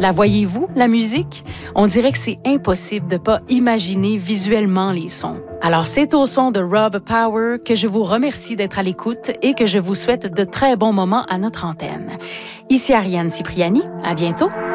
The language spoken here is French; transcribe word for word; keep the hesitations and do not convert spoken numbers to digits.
La voyez-vous, la musique? On dirait que c'est impossible de ne pas imaginer visuellement les sons. Alors, c'est au son de Rob Power que je vous remercie d'être à l'écoute et que je vous souhaite de très bons moments à notre antenne. Ici Ariane Cipriani, à bientôt!